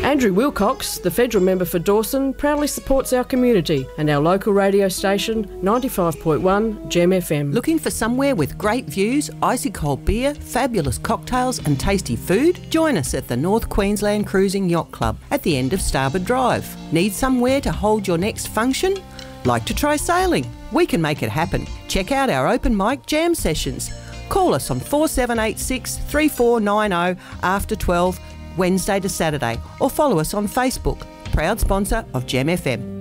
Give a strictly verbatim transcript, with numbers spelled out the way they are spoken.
Andrew Wilcox, the federal member for Dawson, proudly supports our community and our local radio station, ninety-five point one Gem F M. Looking for somewhere with great views, icy cold beer, fabulous cocktails and tasty food? Join us at the North Queensland Cruising Yacht Club at the end of Starboard Drive. Need somewhere to hold your next function? Like to try sailing? We can make it happen. Check out our open mic jam sessions. Call us on four seven eight six, three four nine zero after twelve, Wednesday to Saturday, or follow us on Facebook. Proud sponsor of Gem F M.